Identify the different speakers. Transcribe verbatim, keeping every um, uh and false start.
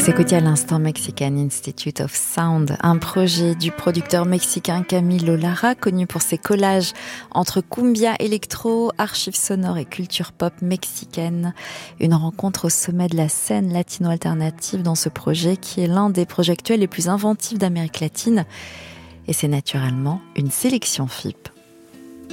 Speaker 1: Vous écoutez à l'instant Mexican Institute of Sound, un projet du producteur mexicain Camilo Lara, connu pour ses collages entre cumbia, électro, archives sonores et culture pop mexicaine. Une rencontre au sommet de la scène latino-alternative dans ce projet qui est l'un des projets actuels les plus inventifs d'Amérique latine. Et c'est naturellement une sélection F I P.